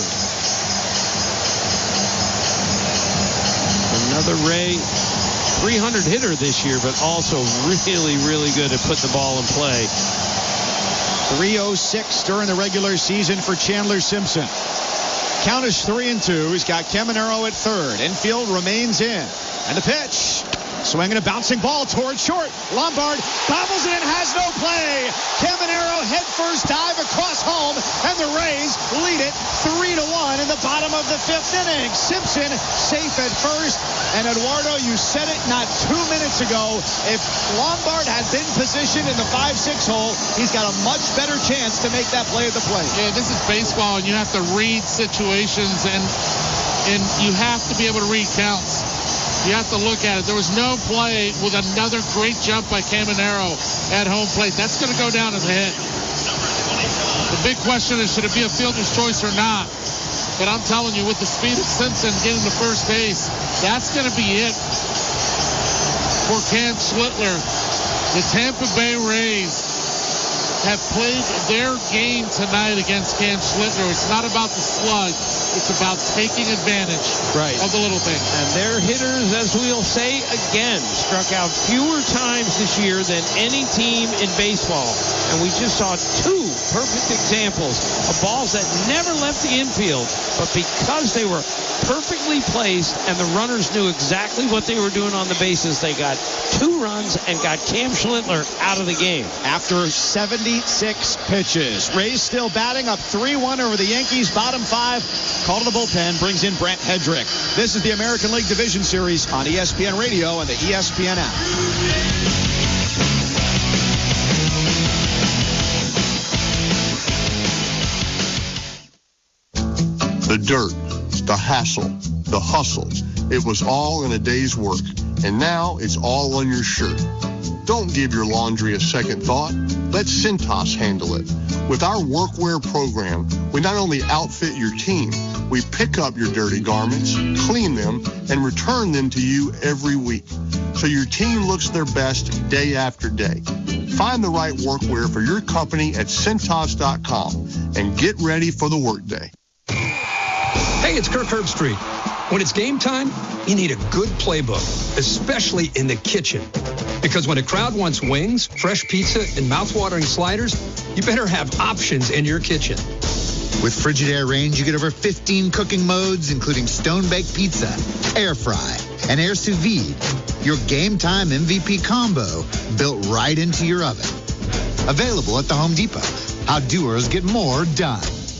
Another Ray three hundred hitter this year, but also really, really good at putting the ball in play. three oh six during the regular season for Chandler Simpson. Count is three and two. He's got Caminero at third. Infield remains in. And the pitch. Swinging a bouncing ball towards short. Lombard bobbles it and has no play. Caminero head first dive across home, and the Rays lead it three to one in the bottom of the fifth inning. Simpson safe at first, and Eduardo, you said it not two minutes ago. If Lombard had been positioned in the five six hole, he's got a much better chance to make that play at the plate. Yeah, this is baseball, and you have to read situations, and and you have to be able to read counts. You have to look at it. There was no play with another great jump by Caminero at home plate. That's going to go down as a hit. The big question is, should it be a fielder's choice or not? But I'm telling you, with the speed of Simpson getting to first base, that's going to be it for Cam Schlittler. The Tampa Bay Rays have played their game tonight against Cam Schlittler. It's not about the slug. It's about taking advantage right. of the little things. And their hitters, as we'll say again, struck out fewer times this year than any team in baseball. And we just saw two perfect examples of balls that never left the infield, but because they were perfectly placed and the runners knew exactly what they were doing on the bases, they got two runs and got Cam Schlittler out of the game. After seventy-six pitches, Rays still batting up three one over the Yankees. Bottom five, call to the bullpen, brings in Brent Hedrick. This is the American League Division Series on E S P N Radio and the E S P N app. The dirt, the hassle, the hustle. It was all in a day's work, and now it's all on your shirt. Don't give your laundry a second thought. Let Cintas handle it. With our workwear program, we not only outfit your team, we pick up your dirty garments, clean them, and return them to you every week. so your team looks their best day after day. Find the right workwear for your company at Cintas dot com and get ready for the workday. Hey, it's Kirk Herbstreit. When it's game time, you need a good playbook, especially in the kitchen. Because when a crowd wants wings, fresh pizza, and mouth-watering sliders, you better have options in your kitchen. With Frigidaire range, you get over fifteen cooking modes, including stone-baked pizza, air fry, and air sous vide. Your game time M V P combo built right into your oven. Available at the Home Depot. How doers get more done.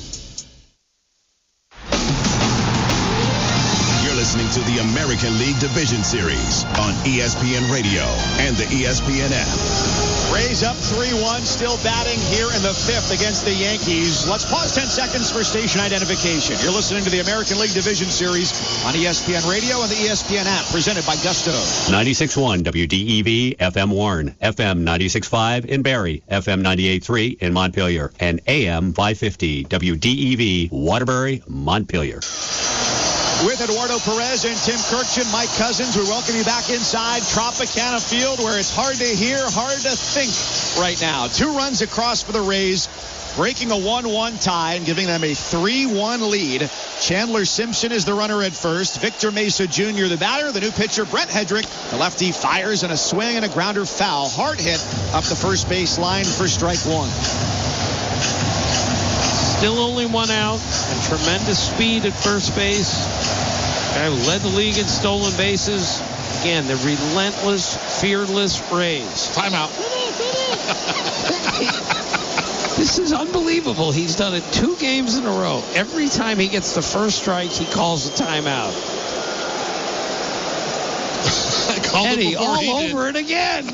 You're listening to the American League Division Series on E S P N Radio and the E S P N app. Rays up three one, still batting here in the fifth against the Yankees. Let's pause ten seconds for station identification. You're listening to the American League Division Series on E S P N Radio and the E S P N app, presented by Gusto. ninety-six point one W D E V, F M Warren, F M ninety-six point five in Barrie, F M ninety-eight point three in Montpelier, and A M five fifty W D E V, Waterbury, Montpelier. With Eduardo Perez and Tim Kirkchin, Mike Cousins, we welcome you back inside Tropicana Field, where it's hard to hear, hard to think right now. Two runs across for the Rays, breaking a one one tie and giving them a three one lead. Chandler Simpson is the runner at first. Victor Mesa Junior the batter. The new pitcher, Brent Hedrick, the lefty, fires in a swing and a grounder foul. Hard hit up the first base line for strike one. Still only one out, and tremendous speed at first base. Guy who led the league in stolen bases. Again, the relentless, fearless Rays. Timeout. This is unbelievable. He's done it two games in a row. Every time he gets the first strike, he calls a timeout. Eddie, all he over it again.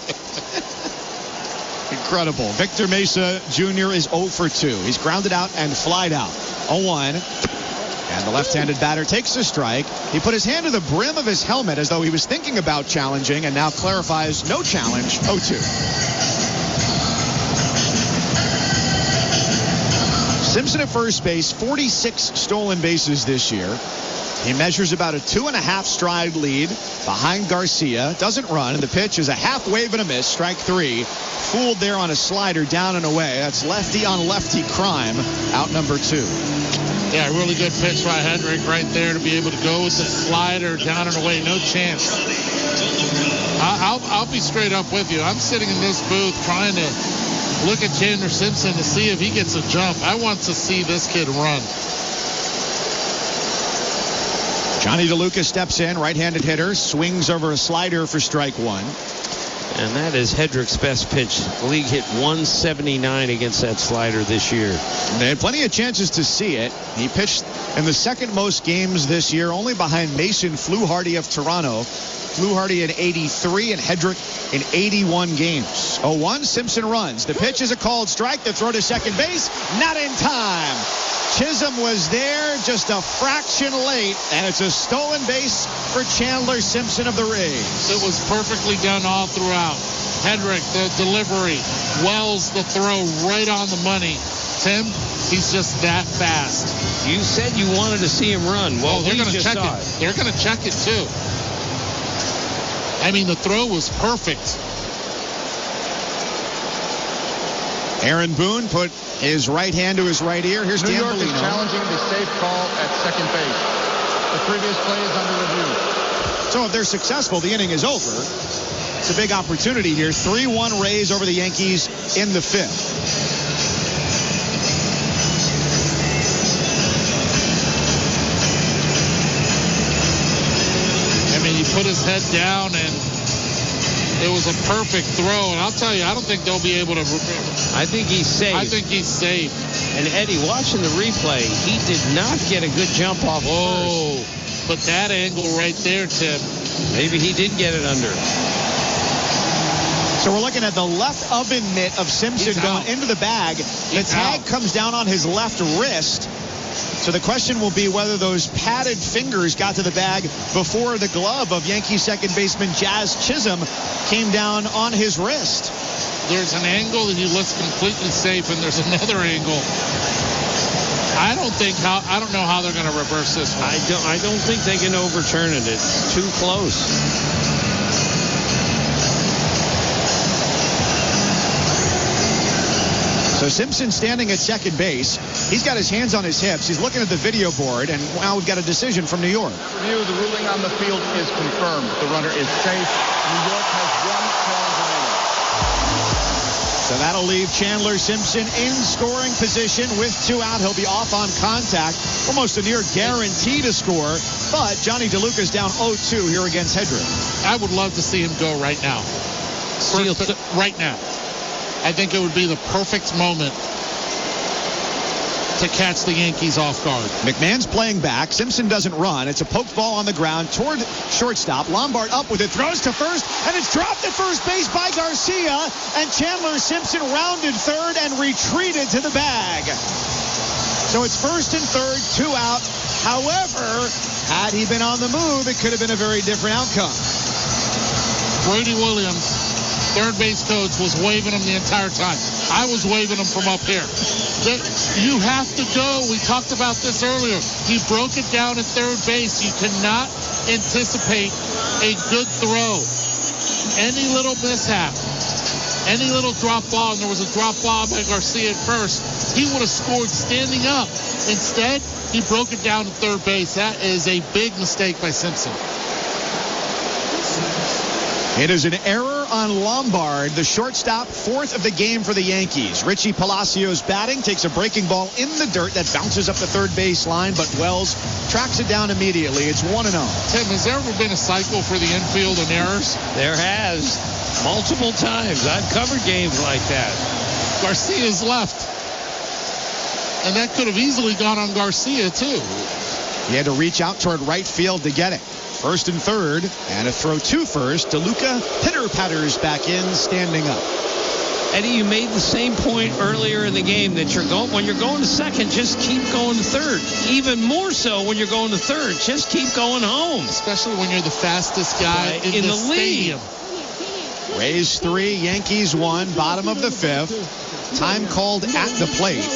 Incredible. Victor Mesa Junior is oh for two. He's grounded out and flied out. oh one. And the left-handed batter takes a strike. He put his hand to the brim of his helmet as though he was thinking about challenging, and now clarifies no challenge. oh two. Simpson at first base, forty-six stolen bases this year. He measures about a two and a half stride lead behind Garcia. Doesn't run, and the pitch is a half wave and a miss. Strike three. Fooled there on a slider down and away. That's lefty on lefty crime. Out number two. Yeah, really good pitch by Hedrick right there to be able to go with the slider down and away. No chance. I'll, I'll be straight up with you. I'm sitting in this booth trying to look at Chandler Simpson to see if he gets a jump. I want to see this kid run. Johnny DeLuca steps in, right-handed hitter, swings over a slider for strike one. And that is Hedrick's best pitch. The league hit one seventy-nine against that slider this year. And they had plenty of chances to see it. He pitched in the second most games this year, only behind Mason Fluharty of Toronto. Fluharty in eighty-three and Hedrick in eighty-one games. oh one, Simpson runs. The pitch is a called strike. The throw to second base, not in time. Chisholm was there just a fraction late, and it's a stolen base for Chandler Simpson of the Rays. It was perfectly done all throughout. Hedrick, the delivery. Wells, the throw right on the money. Tim, he's just that fast. You said you wanted to see him run. Well, oh, they're going to check it. it. They're going to check it, too. I mean, the throw was perfect. Aaron Boone put his right hand to his right ear. Here's New Dan York Bellino. is challenging the safe call at second base. The previous play is under review. So if they're successful, the inning is over. It's a big opportunity here. three one Rays over the Yankees in the fifth. I mean, he put his head down, and it was a perfect throw. And I'll tell you, I don't think they'll be able to. I think he's safe. I think he's safe. And Eddie, watching the replay, he did not get a good jump off Whoa. first. But that angle right there, Tim. Maybe he did get it under. So we're looking at the left oven mitt of Simpson He's going out. into the bag. The He's tag out. comes down on his left wrist. So the question will be whether those padded fingers got to the bag before the glove of Yankee second baseman Jazz Chisholm came down on his wrist. There's an angle that he looks completely safe, and there's another angle. I don't think how I don't know how they're going to reverse this one. I don't I don't think they can overturn it. It's too close. So Simpson standing at second base. He's got his hands on his hips. He's looking at the video board, and now we've got a decision from New York. Review, the ruling on the field is confirmed. The runner is safe. New York has one challenge remaining. So that'll leave Chandler Simpson in scoring position with two out. He'll be off on contact. Almost a near guarantee to score. But Johnny DeLuca's down oh two here against Hedrick. I would love to see him go right now. For, for, right now. I think it would be the perfect moment to catch the Yankees off guard. McMahon's playing back. Simpson doesn't run. It's a poked ball on the ground toward shortstop. Lombard up with it, throws to first, and it's dropped at first base by Garcia. And Chandler Simpson rounded third and retreated to the bag. So it's first and third, two out. However, had he been on the move, it could have been a very different outcome. Brady Williams, third base coach, was waving him the entire time. I was waving him from up here. You have to go. We talked about this earlier. He broke it down at third base. You cannot anticipate a good throw. Any little mishap, any little drop ball, and there was a drop ball by Garcia at first, he would have scored standing up. Instead, he broke it down at third base. That is a big mistake by Simpson. It is an error on Lombard, the shortstop, fourth of the game for the Yankees. Richie Palacios batting, takes a breaking ball in the dirt that bounces up the third base line, but Wells tracks it down immediately. It's one and oh. Tim, has there ever been a cycle for the infield and errors? There has. Multiple times. I've covered games like that. Garcia's left. And that could have easily gone on Garcia, too. He had to reach out toward right field to get it. First and third, and a throw to first. DeLuca pitter-patters back in, standing up. Eddie, you made the same point earlier in the game that you're going when you're going to second, just keep going to third. Even more so when you're going to third, just keep going home. Especially when you're the fastest guy right, in, in the, the stadium. Rays three, Yankees one, bottom of the fifth. Time called at the plate.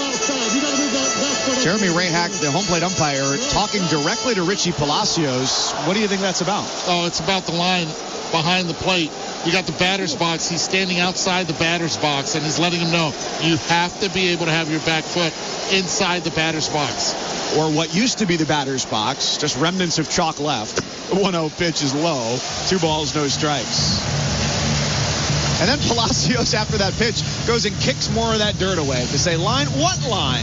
Jeremy Rayhack, the home plate umpire, talking directly to Richie Palacios. What do you think that's about? Oh, it's about the line behind the plate. You got the batter's box. He's standing outside the batter's box, and he's letting him know you have to be able to have your back foot inside the batter's box. Or what used to be the batter's box, just remnants of chalk left. The one oh pitch is low. Two balls, no strikes. And then Palacios, after that pitch, goes and kicks more of that dirt away to say, line, what line?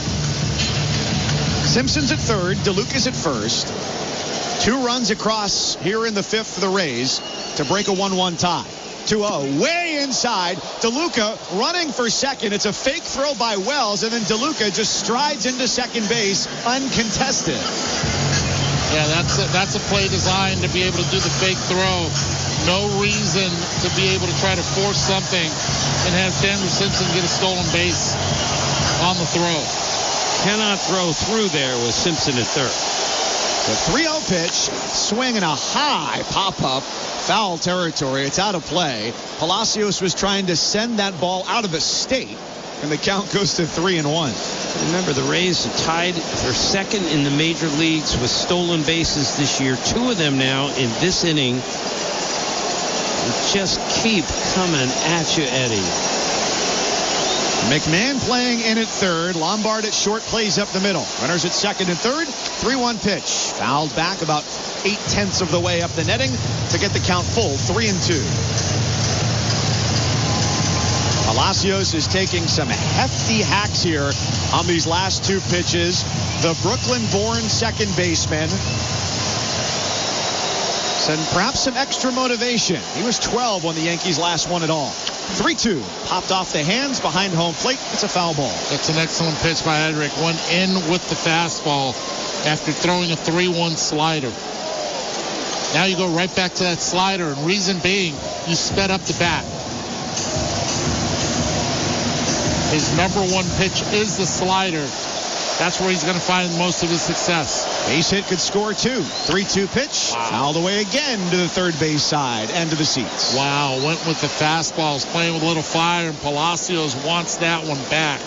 Simpson's at third, DeLuca's at first. Two runs across here in the fifth for the Rays to break a one one tie. two oh, way inside. DeLuca running for second. It's a fake throw by Wells, and then DeLuca just strides into second base uncontested. Yeah, that's a, that's a play designed to be able to do the fake throw. No reason to be able to try to force something and have Chandler Simpson get a stolen base on the throw. Cannot throw through there with Simpson at third. The three oh pitch, swing and a high pop-up, foul territory. It's out of play. Palacios was trying to send that ball out of the state, and the count goes to three and one. Remember, the Rays are tied for second in the major leagues with stolen bases this year. Two of them now in this inning. Just keep coming at you, Eddie. McMahon playing in at third. Lombard at short, plays up the middle. Runners at second and third. three one pitch. Fouled back about eight-tenths of the way up the netting to get the count full. three and two. Palacios is taking some hefty hacks here on these last two pitches. The Brooklyn-born second baseman. And perhaps some extra motivation. He was twelve when the Yankees last won it all. three two. Popped off the hands behind home plate. It's a foul ball. That's an excellent pitch by Hedrick. Went in with the fastball after throwing a three one slider. Now you go right back to that slider, and reason being, you sped up the bat. His number one pitch is the slider. That's where he's going to find most of his success. Base hit could score two. three two pitch. Wow. Fouled away again to the third base side and to the seats. Wow. Went with the fastballs, playing with a little fire, and Palacios wants that one back.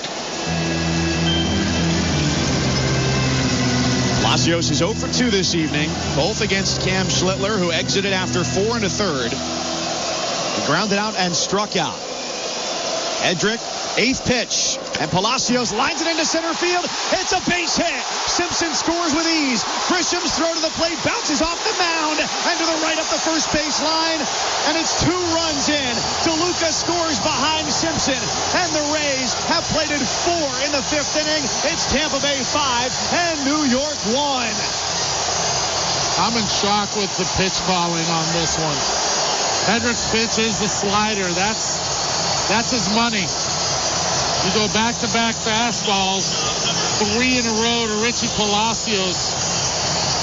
Palacios is oh for two this evening, both against Cam Schlittler, who exited after four and a third. He grounded out and struck out. Hedrick, eighth pitch. And Palacios lines it into center field. It's a base hit. Simpson scores with ease. Grisham's throw to the plate bounces off the mound and to the right up the first base line. And it's two runs in. DeLuca scores behind Simpson. And the Rays have plated four in the fifth inning. It's Tampa Bay five and New York one. I'm in shock with the pitch calling on this one. Hendricks' pitch is the slider. That's that's his money. You go back-to-back fastballs, three in a row to Richie Palacios.